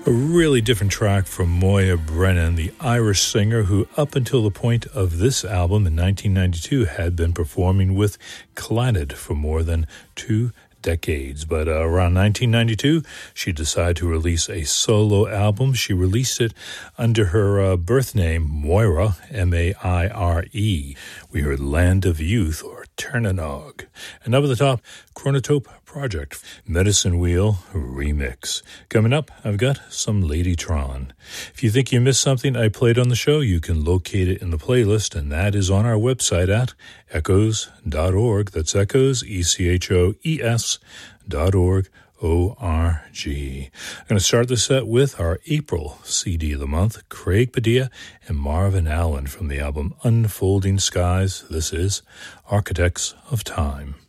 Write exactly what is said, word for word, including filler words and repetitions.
A really different track from Moya Brennan, the Irish singer who, up until the point of this album in nineteen ninety-two, had been performing with Clannad for more than two decades. But uh, around nineteen ninety-two, she decided to release a solo album. She released it under her uh, birth name, Moira, M A I R E. We heard Land of Youth, or Ternanog. And up at the top, Chronotope Project, Medicine Wheel Remix. Coming up, I've got some Ladytron. If you think you missed something I played on the show, you can locate it in the playlist, and that is on our website at echoes dot org. That's Echoes, E C H O E S dot org. O R G. I'm going to start the set with our April C D of the month, Craig Padilla and Marvin Allen from the album Unfolding Skies. This is Architects of Time.